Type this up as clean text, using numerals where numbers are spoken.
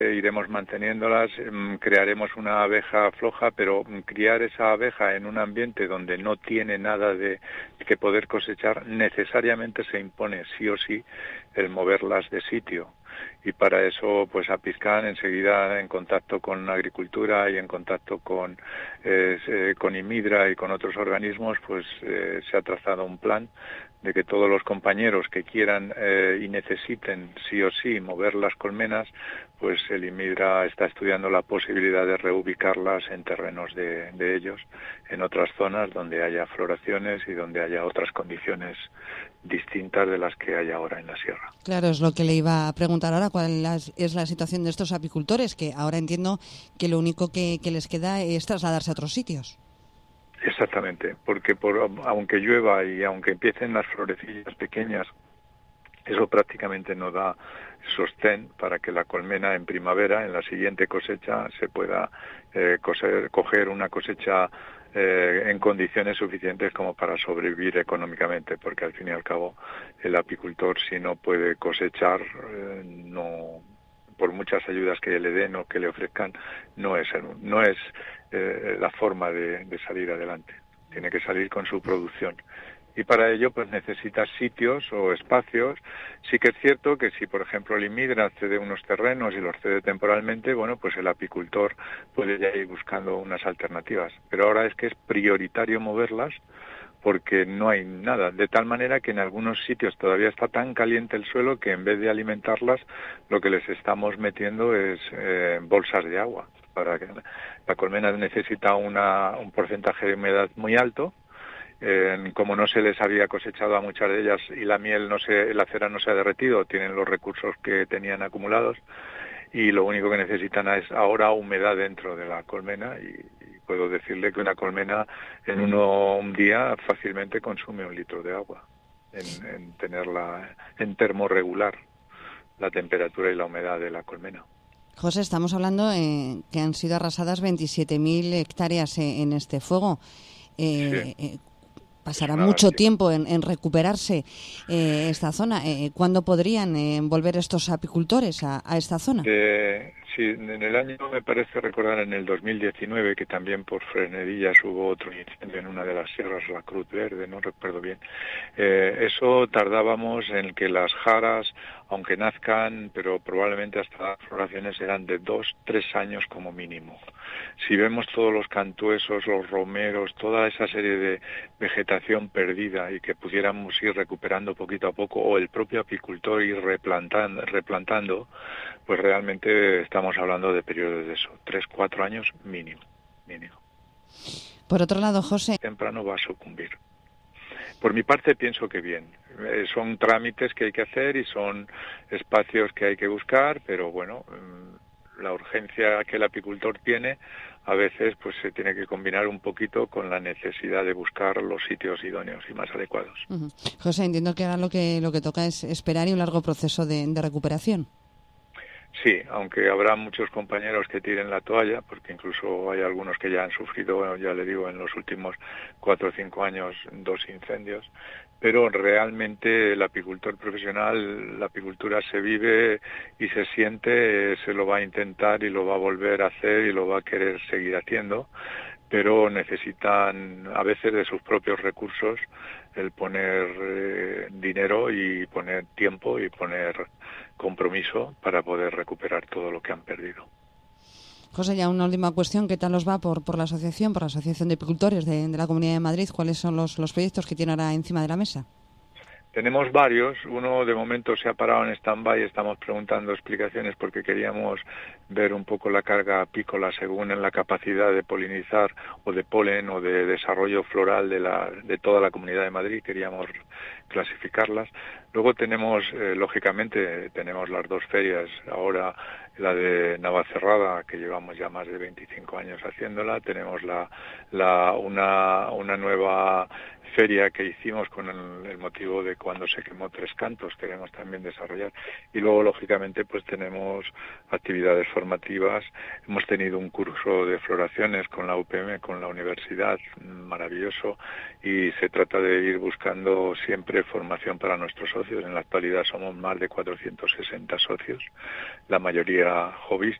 iremos manteniéndolas, crearemos una abeja floja, pero criar esa abeja en un ambiente donde no tiene nada de que poder cosechar, necesariamente se impone sí o sí el moverlas de sitio. Y para eso, pues Apizcan, enseguida en contacto con agricultura y en contacto con Imidra y con otros organismos, pues se ha trazado un plan de que todos los compañeros que quieran y necesiten sí o sí mover las colmenas, pues el Imidra está estudiando la posibilidad de reubicarlas en terrenos de ellos, en otras zonas donde haya floraciones y donde haya otras condiciones distintas de las que hay ahora en la sierra. Claro, es lo que le iba a preguntar ahora, cuál es la situación de estos apicultores, que ahora entiendo que lo único que les queda es trasladarse a otros sitios. Exactamente, porque aunque llueva y aunque empiecen las florecillas pequeñas, eso prácticamente no da sostén para que la colmena en primavera, en la siguiente cosecha, se pueda coger una cosecha en condiciones suficientes como para sobrevivir económicamente, porque al fin y al cabo el apicultor, si no puede cosechar, no, por muchas ayudas que le den o que le ofrezcan, no es la forma de salir adelante. Tiene que salir con su producción. Y para ello pues necesita sitios o espacios. Sí que es cierto que si por ejemplo el Imidra cede unos terrenos y los cede temporalmente, bueno, pues el apicultor puede ya ir buscando unas alternativas. Pero ahora es que es prioritario moverlas porque no hay nada, de tal manera que en algunos sitios todavía está tan caliente el suelo que en vez de alimentarlas, lo que les estamos metiendo es bolsas de agua. Para que la colmena necesita un porcentaje de humedad muy alto. Como no se les había cosechado a muchas de ellas y la cera no se ha derretido, tienen los recursos que tenían acumulados y lo único que necesitan es ahora humedad dentro de la colmena y puedo decirle que una colmena en un día fácilmente consume 1 litro de agua en tenerla en termorregular la temperatura y la humedad de la colmena. José, estamos hablando que han sido arrasadas 27.000 hectáreas en este fuego. Sí. Pasará mucho tiempo en recuperarse esta zona. ¿Cuándo podrían volver estos apicultores a esta zona? Sí, en el año, me parece recordar, en el 2019, que también por Fresnedillas hubo otro incendio en una de las sierras, la Cruz Verde, no recuerdo bien. Eso tardábamos en que las jaras, aunque nazcan, pero probablemente hasta las floraciones eran de 2-3 años como mínimo. Si vemos todos los cantuesos, los romeros, toda esa serie de vegetación perdida y que pudiéramos ir recuperando poquito a poco, o el propio apicultor ir replantando, pues realmente estamos hablando de periodos de eso, 3-4 años mínimo. Por otro lado, José, temprano va a sucumbir. Por mi parte pienso que bien. Son trámites que hay que hacer y son espacios que hay que buscar, pero bueno, la urgencia que el apicultor tiene a veces pues se tiene que combinar un poquito con la necesidad de buscar los sitios idóneos y más adecuados. José, entiendo que ahora lo que toca es esperar y un largo proceso de recuperación. Sí, aunque habrá muchos compañeros que tiren la toalla, porque incluso hay algunos que ya han sufrido, ya le digo, en los últimos 4 o 5 años 2 incendios, pero realmente el apicultor profesional, la apicultura se vive y se siente, se lo va a intentar y lo va a volver a hacer y lo va a querer seguir haciendo, pero necesitan a veces de sus propios recursos el poner dinero y poner tiempo y poner compromiso para poder recuperar todo lo que han perdido. José, ya una última cuestión. ¿Qué tal os va por la Asociación de Apicultores de la Comunidad de Madrid? ¿Cuáles son los proyectos que tiene ahora encima de la mesa? Tenemos varios. Uno de momento se ha parado en stand-by. Estamos preguntando explicaciones porque queríamos ver un poco la carga apícola según en la capacidad de polinizar o de polen o de desarrollo floral de toda la Comunidad de Madrid. Queríamos clasificarlas. Luego tenemos, lógicamente, tenemos las 2 ferias. Ahora la de Navacerrada, que llevamos ya más de 25 años haciéndola. Tenemos una nueva feria que hicimos con el motivo de cuando se quemó Tres Cantos, queremos también desarrollar. Y luego, lógicamente, pues tenemos actividades formativas. Hemos tenido un curso de floraciones con la UPM, con la universidad, maravilloso, y se trata de ir buscando siempre de formación para nuestros socios. En la actualidad somos más de 460 socios, la mayoría